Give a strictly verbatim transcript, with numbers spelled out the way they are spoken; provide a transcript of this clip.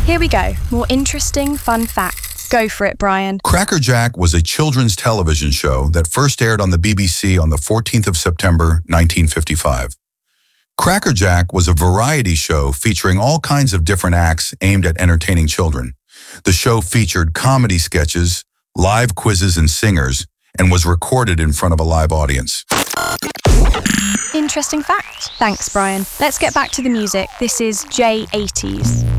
Here we go. More interesting, fun facts. Go for it, Brian. Cracker Jack was a children's television show that first aired on the B B C on the fourteenth of September, nineteen fifty-five. Cracker Jack was a variety show featuring all kinds of different acts aimed at entertaining children. The show featured comedy sketches, live quizzes, and singers, and was recorded in front of a live audience. Interesting fact. Thanks, Brian. Let's get back to the music. This is J eighties.